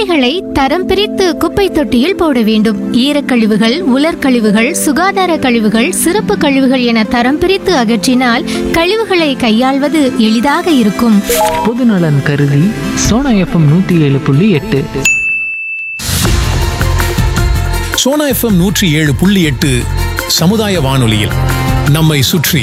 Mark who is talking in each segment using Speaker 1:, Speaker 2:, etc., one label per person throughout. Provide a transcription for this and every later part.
Speaker 1: குப்பைகளை தரம் பிரித்து குப்பை தொட்டியில் போட வேண்டும். ஈரக்கழிவுகள், உலர்கழிவுகள், சுகாதார கழிவுகள், சிறப்பு கழிவுகள் என தரம் பிரித்து அகற்றினால் கழிவுகளை கையாள்வது எளிதாக இருக்கும்.
Speaker 2: பொதுநலன் கருதி சோனா எஃப்எம் 107.8.
Speaker 3: சோனா எஃப்எம் 107.8 சமுதாய வானொலியில் நம்மை சுற்றி.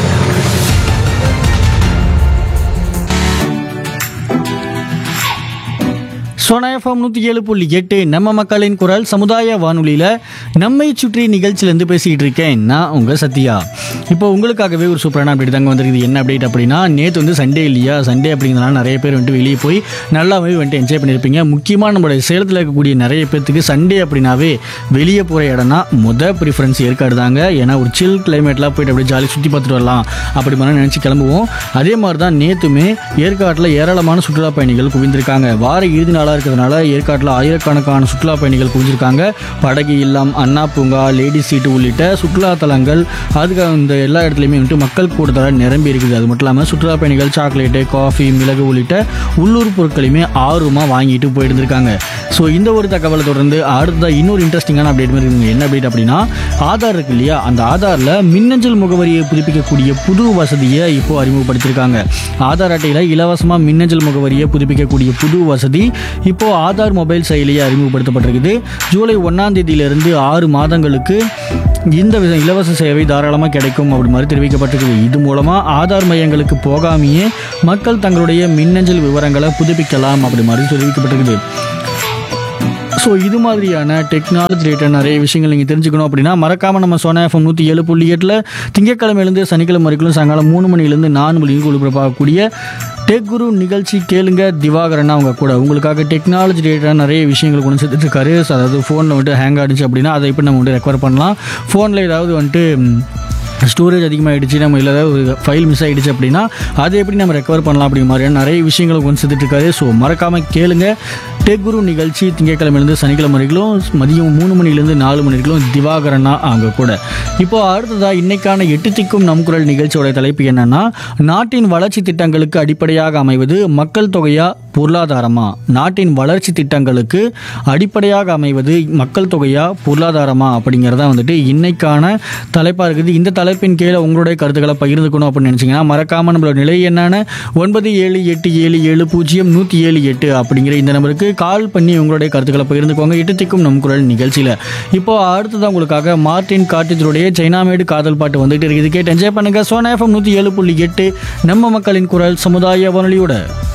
Speaker 4: சோனா எஃப்எம் 107.8 நம்ம மக்களின் குரல் சமுதாய வானொலியில் நம்மை சுற்றி நிகழ்ச்சியிலேருந்து பேசிக்கிட்டு இருக்கேன் நான் உங்கள் சத்யா. இப்போ உங்களுக்காகவே ஒரு சூப்பரான அப்டேட் தாங்க வந்திருக்குது. என்ன அப்டேட் அப்படின்னா, நேற்று வந்து சண்டே இல்லையா, சண்டே அப்படிங்கிறதுனால நிறைய பேர் வந்துட்டு வெளியே போய் நல்லாவே வந்துட்டு என்ஜாய் பண்ணியிருப்பீங்க. முக்கியமாக நம்மளுடைய சேலத்தில் இருக்கக்கூடிய நிறைய பேர்த்துக்கு சண்டே அப்படின்னாவே வெளியே போகிற இடம்னா ப்ரிஃபரன்ஸ் ஏற்காடு தாங்க. ஏன்னா ஒரு சில் கிளைமேட்லாம் போயிட்டு அப்படியே ஜாலி சுற்றி பார்த்துட்டு வரலாம் அப்படி மாதிரி நினச்சி கிளம்புவோம். அதே மாதிரி தான் நேற்றுமே ஏற்காட்டில் ஏராளமான சுற்றுலா பயணிகள் குவிந்திருக்காங்க. வார இறுதி நாளாக இருக்கிறதுனால ஏற்காட்டில் ஆயிரக்கணக்கான சுற்றுலா பயணிகள் குவிஞ்சிருக்காங்க. படகு இல்லம், அண்ணா பூங்கா, லேடிஸ் சீட்டு உள்ளிட்ட சுற்றுலா தலங்கள், அதுக்கு இந்த எல்லா இடத்துலையுமே வந்துட்டு மக்கள் கூட்டத்தால் நிரம்பி இருக்குது. அது மட்டும் இல்லாமல் சுற்றுலா பயணிகள் சாக்லேட்டு, காஃபி, மிளகு உள்ளிட்ட உள்ளூர் பொருட்களையுமே ஆர்வமாக வாங்கிட்டு போயிட்டு இருந்திருக்காங்க. ஸோ இந்த ஒரு தகவலை தொடர்ந்து அடுத்ததாக இன்னொரு இன்ட்ரெஸ்டிங்கான அப்டேட் மாதிரி இருக்குங்க. என்ன அப்டேட் அப்படின்னா, ஆதார் இருக்கு இல்லையா, அந்த ஆதாரில் மின்னஞ்சல் முகவரியை புதுப்பிக்கக்கூடிய புது வசதியை இப்போ அறிமுகப்படுத்தியிருக்காங்க. ஆதார் அட்டையில் இலவசமாக மின்னஞ்சல் முகவரியை புதுப்பிக்கக்கூடிய புது வசதி இப்போ ஆதார் மொபைல் செயலியை அறிமுகப்படுத்தப்பட்டிருக்குது. ஜூலை 1ஆம் தேதியிலிருந்து 6 மாதங்களுக்கு இந்த இலவச சேவை தாராளமாக கிடைக்கும் அப்படி மாதிரி தெரிவிக்கப்பட்டிருக்குது. இது மூலமாக ஆதார் மையங்களுக்கு போகாமையே மக்கள் தங்களுடைய மின்னஞ்சல் விவரங்களை புதுப்பிக்கலாம் அப்படி மாதிரி தெரிவிக்கப்பட்டிருக்குது. ஸோ இது மாதிரியான டெக்னாலஜி ரிலேட்டட் நிறைய விஷயங்கள் நீங்கள் தெரிஞ்சுக்கணும் அப்படின்னா மறக்காமல் நம்ம சோனா எஃப்எம் 107.8 திங்கட்கிழமையிலேருந்து சனிக்கிழமை வரைக்கும் சாயங்காலம் 3 மணிலேருந்து 4 மணிக்கு ஒளிபரப்பாகக்கூடிய டெக் குரு நிகழ்ச்சி கேளுங்க. திவாகரன் அவங்க கூட உங்களுக்காக டெக்னாலஜி ரிலேட்டடாக நிறைய விஷயங்கள் கொண்டு சேர்த்துட்டு இருக்காரு. அதாவது ஃபோனில் வந்துட்டு ஹேங் ஆகிடுச்சு அப்படின்னா அதை இப்போ நம்ம வந்துட்டு ரெக்கவர் பண்ணலாம். ஃபோனில் ஏதாவது வந்துட்டு ஸ்டோரேஜ் அதிகமாகிடுச்சு, நம்ம இல்லை ஏதாவது ஒரு ஃபைல் மிஸ் ஆகிடுச்சு அப்படின்னா அதை எப்படி நம்ம ரெக்கவர் பண்ணலாம் அப்படிங்கிற மாதிரியான நிறைய விஷயங்களை கொண்டு சேர்த்துட்டு இருக்காரு. ஸோ மறக்காமல் கேளுங்க. டெக் குரு நிகழ்ச்சி திங்கட்கிழமையிலேருந்து சனிக்கிழமை வரைக்கும் மதியம் 3 மணிலேருந்து 4 மணி வரைக்கும் திவாகரனா அவங்க கூட. இப்போது அடுத்ததாக இன்னைக்கான 8 திக்கும் நம் குரல் நிகழ்ச்சியோட தலைப்பு என்னன்னா, நாட்டின் வளர்ச்சி திட்டங்களுக்கு அடிப்படையாக அமைவது மக்கள் தொகையா பொருளாதாரமா? நாட்டின் வளர்ச்சி திட்டங்களுக்கு அடிப்படையாக அமைவது மக்கள் தொகையா பொருளாதாரமா அப்படிங்கிறதா வந்துட்டு இன்னைக்கான தலைப்பாக இருக்குது. இந்த தலைப்பின் கீழே உங்களுடைய கருத்துக்களை பகிர்ந்துக்கணும் அப்படின்னு நினச்சிங்கன்னா மறக்காமல் நம்மளோட நிலை என்னான 9787700178 அப்படிங்கிற இந்த நம்பருக்கு கால் பண்ணி உங்களுடைய கருத்துக்களை பகிர்ந்துக்கோங்க. 8 திக்கும் நம் குரல் நிகழ்ச்சியில். இப்போ அடுத்ததான் உங்களுக்காக மார்டின் கார்டிஜருடைய சைனாமேடு காதல் பாட்டு வந்துட்டு இருக்குது. கேட்டு என்ஜாய் பண்ணுங்க. சோனா எஃப்எம் 107.8 நம்ம மக்களின் குரல் சமுதாய வானொலியோட.